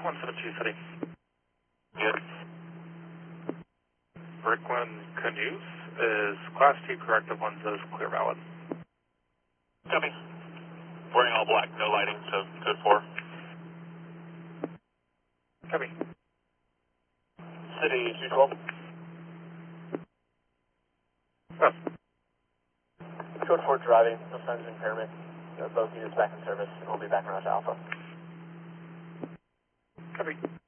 172 City. Good. Brooklyn Canoes is Class 2 corrective 10 is clear valid. Copy. Wearing all black, no lighting, so code 4. Copy. City 212. Oh. Code 4 driving, no signs of impairment. Both units back in service, and we'll be back around to Alpha. Copy.